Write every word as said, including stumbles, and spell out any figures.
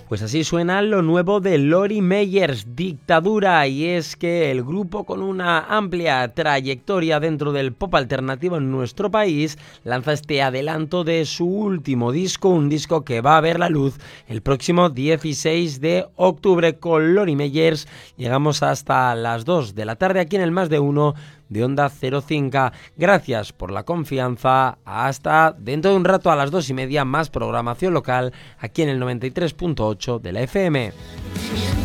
Pues así suena lo nuevo de Lori Meyers, Dictadura, y es que el grupo con una amplia trayectoria dentro del pop alternativo en nuestro país lanza este adelanto de su último disco, un disco que va a ver la luz el próximo dieciséis de octubre. Con Lori Meyers llegamos hasta las dos de la tarde aquí en el Más de Uno de Onda Cero Cinco. Gracias por la confianza. Hasta dentro de un rato a las dos y media, más programación local aquí en el noventa y tres punto ocho de la F M.